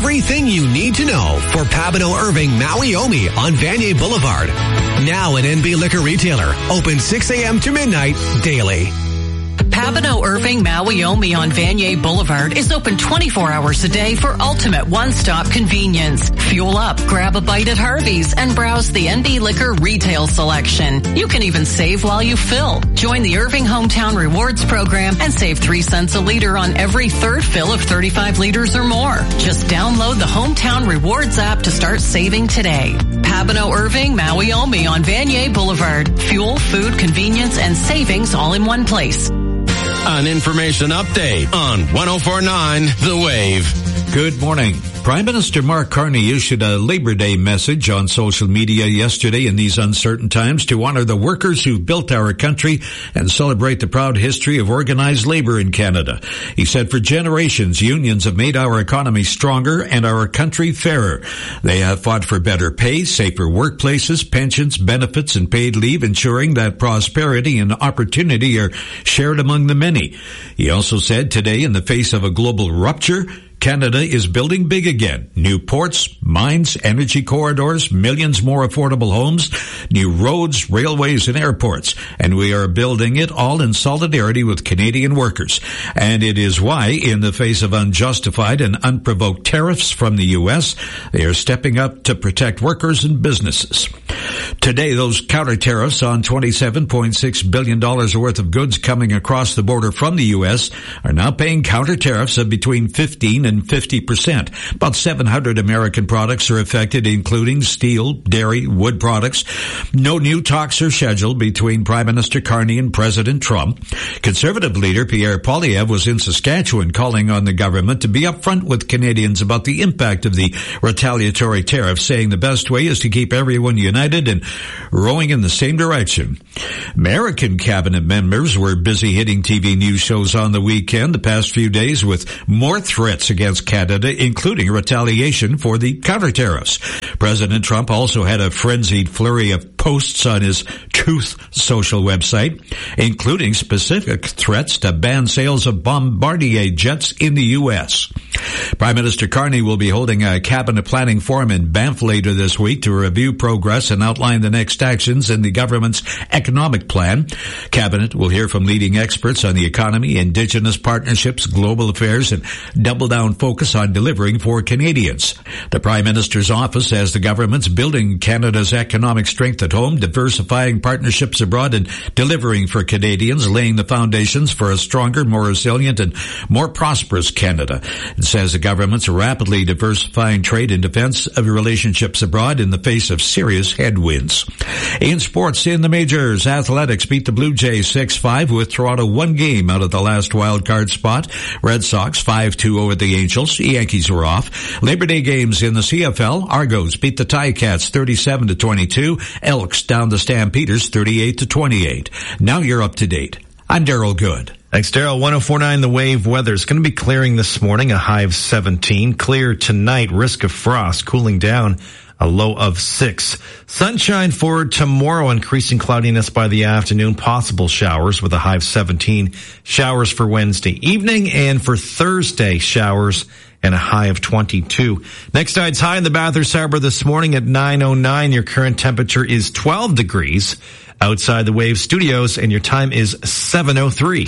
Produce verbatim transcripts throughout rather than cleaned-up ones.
everything you need to know for Papineau Irving Maui Omi on Vanier Boulevard. Now an N B Liquor retailer, open six a.m. to midnight daily. Papineau Irving Maui Omi on Vanier Boulevard is open twenty-four hours a day for ultimate one-stop convenience. Fuel up, grab a bite at Harvey's, and browse the N B Liquor retail selection. You can even save while you fill. Join the Irving Hometown Rewards program and save three cents a liter on every third fill of thirty-five liters or more. Just download the Hometown Rewards app to start saving today. Papineau Irving Maui Omi on Vanier Boulevard. Fuel, food, convenience, and savings all in one place. An information update on one oh four point nine The Wave. Good morning. Prime Minister Mark Carney issued a Labor Day message on social media yesterday in these uncertain times to honor the workers who built our country and celebrate the proud history of organized labor in Canada. He said for generations, unions have made our economy stronger and our country fairer. They have fought for better pay, safer workplaces, pensions, benefits, and paid leave, ensuring that prosperity and opportunity are shared among the many. He also said today, in the face of a global rupture, Canada is building big again. New ports, mines, energy corridors, millions more affordable homes, new roads, railways, and airports. And we are building it all in solidarity with Canadian workers. And it is why, in the face of unjustified and unprovoked tariffs from the U S, they are stepping up to protect workers and businesses. Today, those counter tariffs on twenty-seven point six billion dollars worth of goods coming across the border from the U S are now paying counter tariffs of between fifteen and fifty percent. About seven hundred American products are affected, including steel, dairy, wood products. No new talks are scheduled between Prime Minister Carney and President Trump. Conservative leader Pierre Poilievre was in Saskatchewan calling on the government to be upfront with Canadians about the impact of the retaliatory tariffs, saying the best way is to keep everyone united and rowing in the same direction. American cabinet members were busy hitting T V news shows on the weekend the past few days with more threats against Canada, including retaliation for the counter tariffs. President Trump also had a frenzied flurry of posts on his Truth social website, including specific threats to ban sales of Bombardier jets in the U S. Prime Minister Carney will be holding a cabinet planning forum in Banff later this week to review progress and outline the next actions in the government's economic plan. Cabinet will hear from leading experts on the economy, Indigenous partnerships, global affairs, and double-down focus on delivering for Canadians. The Prime Minister's office says the government's building Canada's economic strength at home, diversifying partnerships abroad, and delivering for Canadians, laying the foundations for a stronger, more resilient, and more prosperous Canada. It says the government's rapidly diversifying trade and defense of relationships abroad in the face of serious headwinds. In sports, in the majors, Athletics beat the Blue Jays six five with Toronto one game out of the last wild card spot. Red Sox five two over the Angels. Yankees were off. Labor Day games in the C F L. Argos beat the Ticats thirty-seven to twenty-two. Elks down the Stampeders thirty-eight to twenty-eight. Now you're up to date. I'm Daryl Good. Thanks, Daryl. one oh four point nine The Wave weather is going to be clearing this morning, a high of seventeen. Clear tonight, risk of frost, cooling down, a low of six. Sunshine for tomorrow, increasing cloudiness by the afternoon, possible showers with a high of seventeen. Showers for Wednesday evening, and for Thursday, showers and a high of twenty-two. Next tide's high in the Bathurst Harbor this morning at nine oh nine. Your current temperature is twelve degrees outside the Wave Studios, and your time is seven oh three.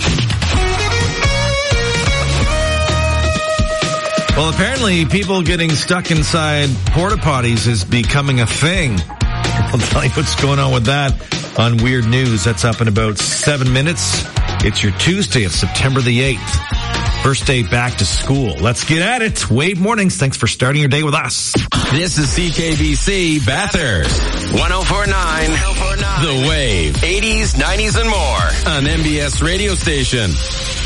Well, apparently people getting stuck inside porta potties is becoming a thing. I'll tell you what's going on with that on Weird News. That's up in about seven minutes. It's your Tuesday of September the eighth. First day back to school. Let's get at it. Wave Mornings. Thanks for starting your day with us. This is C K B C Bathurst. one oh four point nine The Wave. eighties, nineties, and more on M B S radio station.